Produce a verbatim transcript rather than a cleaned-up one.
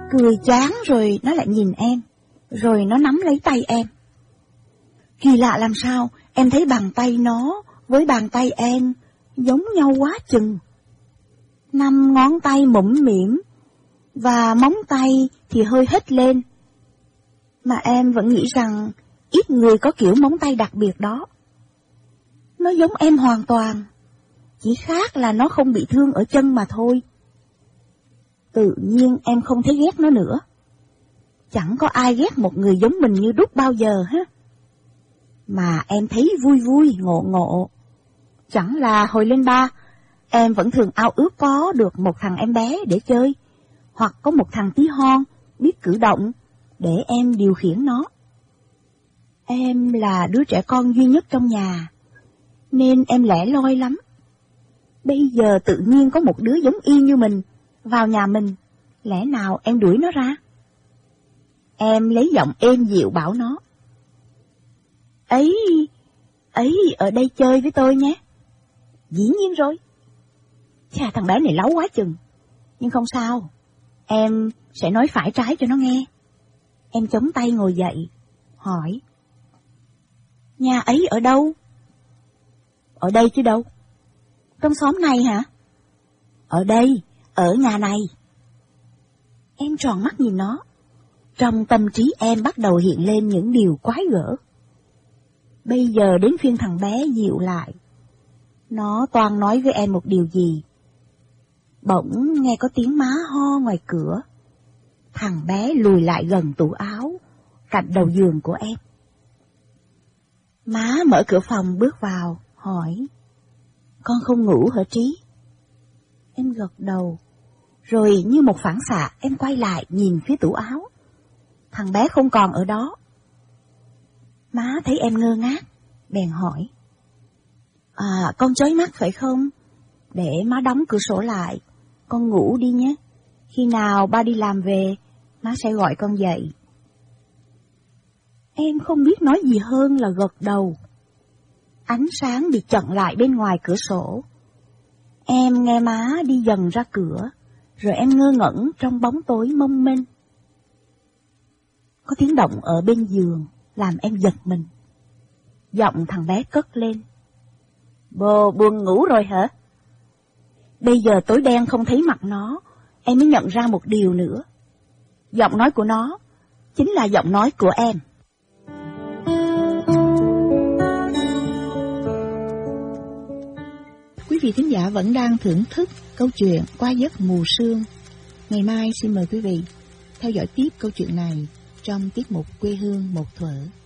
Cười chán rồi nó lại nhìn em, rồi nó nắm lấy tay em. Kỳ lạ làm sao, em thấy bàn tay nó với bàn tay em giống nhau quá chừng. Năm ngón tay mũm mĩm, và móng tay thì hơi hết lên. Mà em vẫn nghĩ rằng ít người có kiểu móng tay đặc biệt đó. Nó giống em hoàn toàn, chỉ khác là nó không bị thương ở chân mà thôi. Tự nhiên em không thấy ghét nó nữa. Chẳng có ai ghét một người giống mình như Đúc bao giờ ha. Mà em thấy vui vui, ngộ ngộ. Chẳng là hồi lên ba, em vẫn thường ao ước có được một thằng em bé để chơi, hoặc có một thằng tí hon biết cử động để em điều khiển nó. Em là đứa trẻ con duy nhất trong nhà, nên em lẻ loi lắm. Bây giờ tự nhiên có một đứa giống y như mình vào nhà mình, lẽ nào em đuổi nó ra? Em lấy giọng êm dịu bảo nó: Ấy, ấy ở đây chơi với tôi nhé. Dĩ nhiên rồi. Chà, thằng bé này láu quá chừng. Nhưng không sao, em sẽ nói phải trái cho nó nghe. Em chống tay ngồi dậy, hỏi: Nhà ấy ở đâu? Ở đây chứ đâu. Trong xóm này hả? Ở đây, ở nhà này. Em tròn mắt nhìn nó. Trong tâm trí em bắt đầu hiện lên những điều quái gở. Bây giờ đến phiên thằng bé dịu lại. Nó toan nói với em một điều gì. Bỗng nghe có tiếng má ho ngoài cửa. Thằng bé lùi lại gần tủ áo, cạnh đầu giường của em. Má mở cửa phòng bước vào, hỏi: Con không ngủ hả Trí? Em gật đầu. Rồi như một phản xạ, em quay lại nhìn phía tủ áo. Thằng bé không còn ở đó. Má thấy em ngơ ngác, bèn hỏi: À, con chói mắt phải không? Để má đóng cửa sổ lại, con ngủ đi nhé. Khi nào ba đi làm về, má sẽ gọi con dậy. Em không biết nói gì hơn là gật đầu. Ánh sáng bị chặn lại bên ngoài cửa sổ. Em nghe má đi dần ra cửa, rồi em ngơ ngẩn trong bóng tối mông mênh. Có tiếng động ở bên giường làm em giật mình. Giọng thằng bé cất lên: Bồ buồn ngủ rồi hả? Bây giờ tối đen không thấy mặt nó, em mới nhận ra một điều nữa. Giọng nói của nó chính là giọng nói của em. Quý vị thính giả vẫn đang thưởng thức câu chuyện Qua giấc mù sương. Ngày mai xin mời quý vị theo dõi tiếp câu chuyện này trong tiết mục Quê hương một thuở.